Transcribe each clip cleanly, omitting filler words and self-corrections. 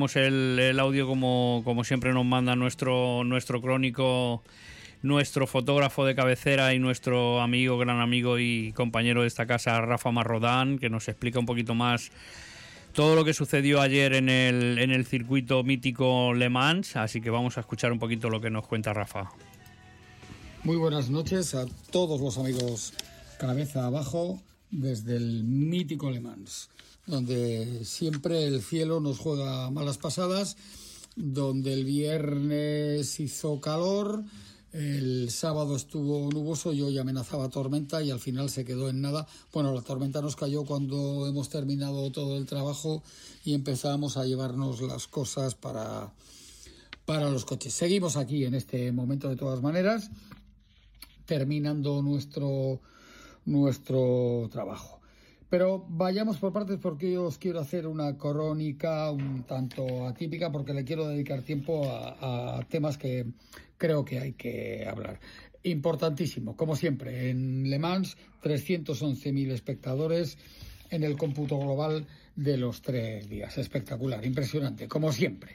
El audio como siempre nos manda nuestro crónico, nuestro fotógrafo de cabecera y nuestro amigo, gran amigo y compañero de esta casa, Rafa Marrodán, que nos explica un poquito más todo lo que sucedió ayer en el circuito mítico Le Mans. Así que vamos a escuchar un poquito lo que nos cuenta Rafa. Muy buenas noches a todos los amigos cabeza abajo desde el mítico Le Mans, donde siempre el cielo nos juega malas pasadas, donde el viernes hizo calor, el sábado estuvo nuboso y hoy amenazaba tormenta y al final se quedó en nada. Bueno, la tormenta nos cayó cuando hemos terminado todo el trabajo y empezamos a llevarnos las cosas para los coches. Seguimos aquí en este momento de todas maneras, terminando nuestro trabajo. Pero vayamos por partes porque yo os quiero hacer una crónica un tanto atípica porque le quiero dedicar tiempo a temas que creo que hay que hablar. Importantísimo, como siempre, en Le Mans 311.000 espectadores en el cómputo global de los 3 días. Espectacular, impresionante, como siempre.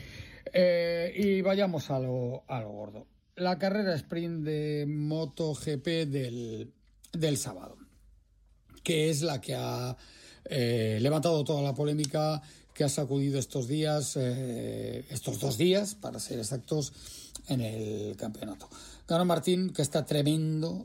Y vayamos a lo gordo. La carrera sprint de MotoGP del sábado, que es la que ha levantado toda la polémica, que ha sacudido estos días, estos 2 días, para ser exactos, en el campeonato. Ganó Martín, que está tremendo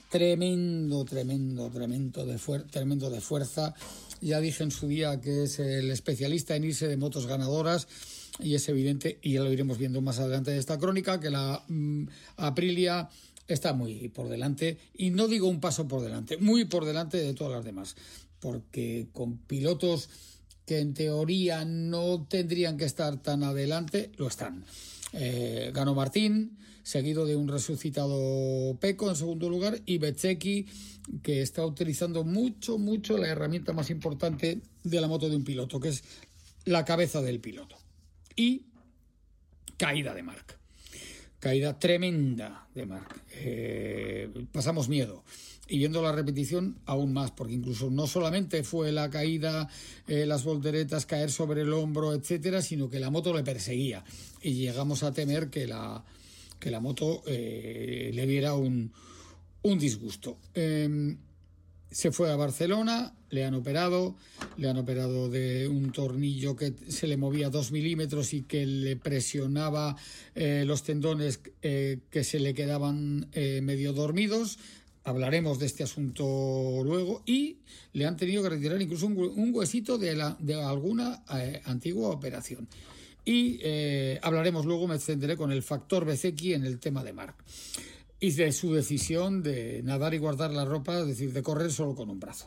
de fuerza. Ya dije en su día que es el especialista en irse de motos ganadoras, y es evidente, y ya lo iremos viendo más adelante de esta crónica, que la Aprilia está muy por delante, y no digo un paso por delante, muy por delante de todas las demás, porque con pilotos que en teoría no tendrían que estar tan adelante, lo están. Ganó Martín, seguido de un resucitado Pecco en segundo lugar, y Bezzecchi, que está utilizando mucho la herramienta más importante de la moto de un piloto, que es la cabeza del piloto. Y caída de Marc. Caída tremenda de Marc. Pasamos miedo. Y viendo la repetición, aún más, porque incluso no solamente fue la caída, las volteretas, caer sobre el hombro, etcétera, sino que la moto le perseguía. Y llegamos a temer que la moto le diera un disgusto. Se fue a Barcelona, le han operado de un tornillo que se le movía 2 milímetros y que le presionaba los tendones que se le quedaban medio dormidos. Hablaremos de este asunto luego. Y le han tenido que retirar incluso un huesito de alguna antigua operación. Y hablaremos luego, me extenderé con el factor Bezzecchi en el tema de Marc y de su decisión de nadar y guardar la ropa, es decir, de correr solo con un brazo.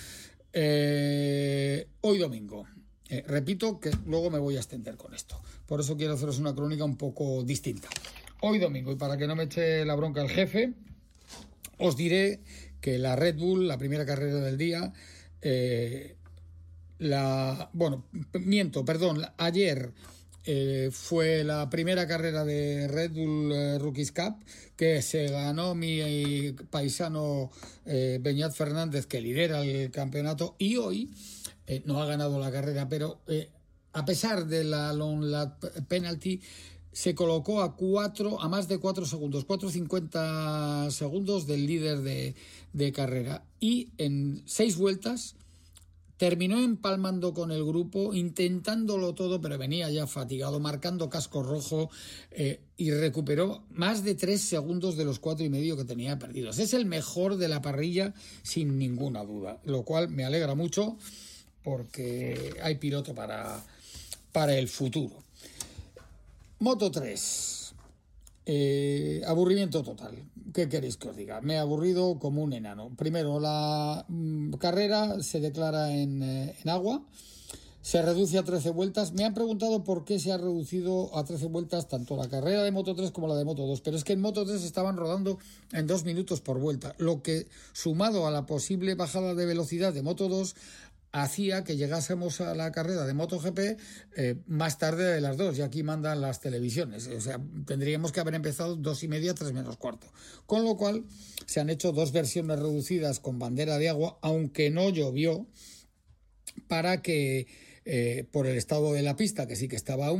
Hoy domingo, repito que luego me voy a extender con esto, por eso quiero haceros una crónica un poco distinta. Hoy domingo, y para que no me eche la bronca el jefe, os diré que la Red Bull, la primera carrera del día, ayer fue la primera carrera de Red Bull Rookies Cup, que se ganó mi paisano Beñat Fernández, que lidera el campeonato, y hoy no ha ganado la carrera, pero a pesar de la long lap penalty se colocó a más de 4 segundos, 4,50 segundos del líder de carrera, y en 6 vueltas terminó empalmando con el grupo, intentándolo todo, pero venía ya fatigado, marcando casco rojo, y recuperó más de 3 segundos de los 4,5 que tenía perdidos. Es el mejor de la parrilla, sin ninguna duda, lo cual me alegra mucho porque hay piloto para el futuro. Moto 3. Aburrimiento total. ¿Qué queréis que os diga? Me he aburrido como un enano. Primero, la carrera se declara en agua, se reduce a 13 vueltas. Me han preguntado por qué se ha reducido a 13 vueltas tanto la carrera de Moto 3 como la de Moto 2, pero es que en Moto 3 estaban rodando en 2 minutos por vuelta, lo que, sumado a la posible bajada de velocidad de Moto 2, hacía que llegásemos a la carrera de MotoGP más tarde de las 2, y aquí mandan las televisiones. O sea, tendríamos que haber empezado 2:30, 3 menos cuarto. Con lo cual se han hecho 2 versiones reducidas con bandera de agua, aunque no llovió, para que por el estado de la pista, que sí que estaba